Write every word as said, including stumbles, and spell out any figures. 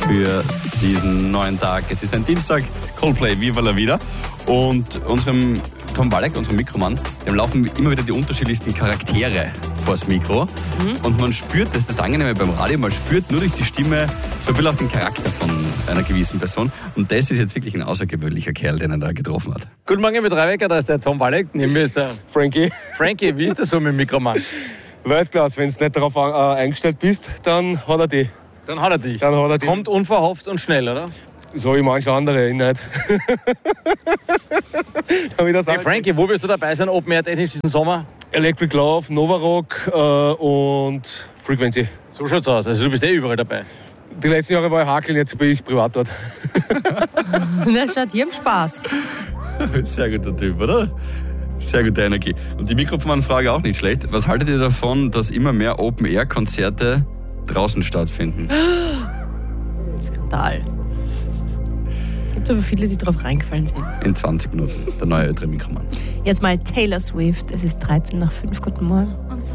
für diesen neuen Tag. Es ist ein Dienstag, Coldplay, Viva la Vida. Und unserem Tom Walek, unserem Mikromann, dem laufen immer wieder die unterschiedlichsten Charaktere vors Mikro. Mhm. Und man spürt, das ist das Angenehme beim Radio, man spürt nur durch die Stimme so ein bisschen auf den Charakter von einer gewissen Person. Und das ist jetzt wirklich ein außergewöhnlicher Kerl, den er da getroffen hat. Guten Morgen, mit Dreiwecker, da ist der Tom Walek. Neben mir ist der Frankie. Frankie, wie ist das so mit dem Mikromann? Weltklasse, wenn du nicht darauf äh, eingestellt bist, dann hat er dich. Dann hat er dich. Dann hat er dich. Kommt unverhofft und schnell, oder? So wie manche andere, ich nicht. Hey Frankie, wo wirst du dabei sein, Open Air technisch diesen Sommer? Electric Love, Novarock äh, und Frequency. So schaut's aus, also du bist eh überall dabei. Die letzten Jahre war ich Hakeln, jetzt bin ich privat dort. Na, schaut, hier im Spaß. Sehr guter Typ, oder? Sehr gute Energie. Und die Mikrofonfrage auch nicht schlecht. Was haltet ihr davon, dass immer mehr Open-Air-Konzerte draußen stattfinden? Skandal. Es gibt aber viele, die darauf reingefallen sind. In zwanzig Minuten, der neue ältere Mikromann. Jetzt mal Taylor Swift. Es ist dreizehn nach fünf. Guten Morgen.